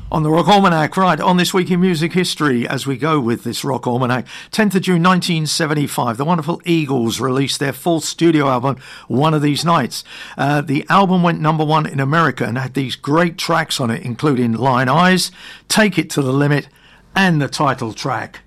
On the Rock Almanac, right, on This Week in Music History, as we go with this Rock Almanac, 10th of June 1975, the wonderful Eagles released their fourth studio album, One of These Nights. The album went #1 in America and had these great tracks on it, including Lion Eyes, Take It to the Limit, and the title track.